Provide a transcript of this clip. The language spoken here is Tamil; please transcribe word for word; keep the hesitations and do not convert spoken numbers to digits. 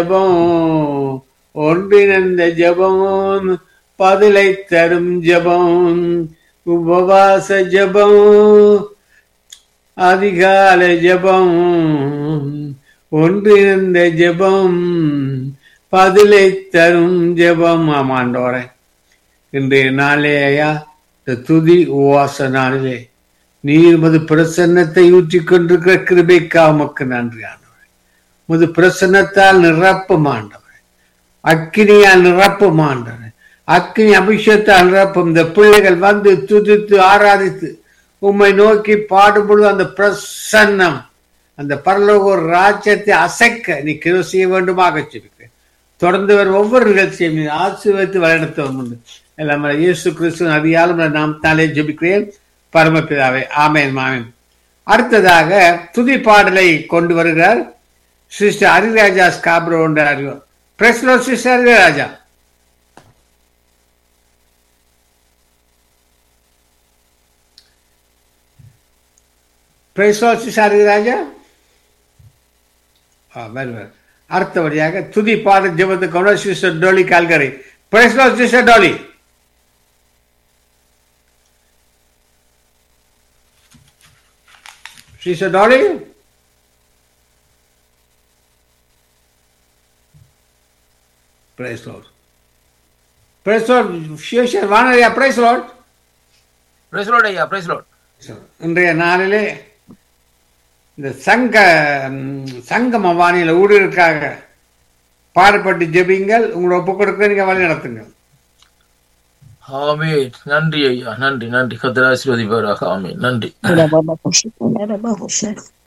ஜெபம் ஒன்றிணைந்த ஜெபம் பதிலை தரும் ஜெபம் உபவாச ஜெபம் அதிகாலை ஜெபம் ஒன்றிணைந்த ஜெபம் பதிலை தரும் ஜெபம். ஆமாண்டோரே, இன்றைய நாளே ஐயா இந்த துதி உவாச நாளிலே நீர் மது பிரசன்னத்தை ஊற்றிக் கொண்டிருக்கிற கிருபைக்கா உமக்கு நன்றி ஆண்டவரே. முது பிரசன்னத்தால் நிரப்பும் ஆண்டவரே, அக்கினியால் நிரப்பும் ஆண்டவரே, அக்கினி அபிஷேகத்தால் நிரப்பும். இந்த பிள்ளைகள் வந்து துதித்து ஆராதித்து உம்மை நோக்கி பாடும்பொழுது அந்த பிரசன்னம் அந்த பரலோக ராஜ்யத்தை அசைக்க நீ கிருபை செய்ய வேண்டுமாக சொல்லிருக்கேன். தொடர்ந்து வரும் ஒவ்வொரு நிகழ்ச்சியும் நீ ஆசீர்வதித்து வழிநடத்தவும் உண்டு. எல்லாம் இயேசு கிறிஸ்துவின் அதிகாலம் நாம் தானே ஜெபிக்கிறேன் பரமபிதாவே, ஆமேன் ஆமேன். அடுத்ததாக துதி பாடலை கொண்டு வருகிறார் sister ஹரிராஜா Scarborough. Praise the Lord sister ஹரிராஜா. Praise the Lord sister ஹரிராஜா. வருவார். அடுத்தபடியாக துதி பாடல் ஜெபத்துக்கு sister Dolly கால்கரை. Praise the Lord sister Dolly. Sister Dolly? Praise Lord. Praise Lord. Sister Vanaria, praise Lord. Praise Lord, ஐயா, praise Lord. இன்றைய நாளிலே இந்த சங்க சங்கம வானிலை ஊழியருக்காக பாடுபட்டு ஜெபிங்கள். உங்களை ஒப்புக் கொடுக்க நீங்க வழி நடத்துங்கள். ஆமென். நன்றி ஐயா, நன்றி நன்றி. கர்த்தர் ஆசீர்வதிப்பாராக. ஆமென். நன்றி.